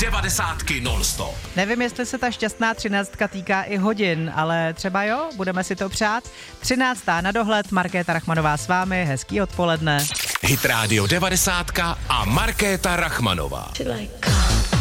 90 non-stop. Nevím, jestli se ta šťastná 13 týká i hodin, ale třeba jo, budeme si to přát. 13. na dohled, Markéta Rachmanová s vámi, hezký odpoledne. Hit Radio 90 a Markéta Rachmanová.